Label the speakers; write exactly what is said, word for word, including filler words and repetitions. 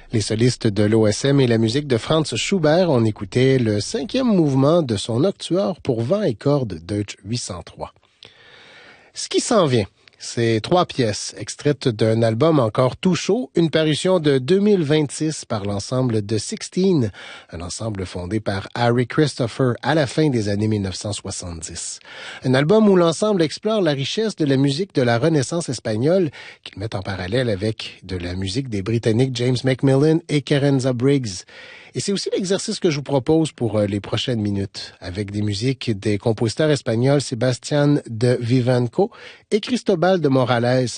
Speaker 1: Les solistes de l'O S M et la musique de Franz Schubert, on écoutait le cinquième mouvement de son Nocturne pour vent et cordes Deutsch huit cent trois. Ce qui s'en vient, c'est trois pièces extraites d'un album encore tout chaud, une parution de deux mille vingt-six par l'ensemble de Sixteen, un ensemble fondé par Harry Christopher à la fin des années mille neuf cent soixante-dix. Un album où l'ensemble explore la richesse de la musique de la Renaissance espagnole, qu'il met en parallèle avec de la musique des Britanniques James Macmillan et Carenza Briggs. Et c'est aussi l'exercice que je vous propose pour les prochaines minutes, avec des musiques des compositeurs espagnols Sebastián de Vivanco et Cristobal de Morales,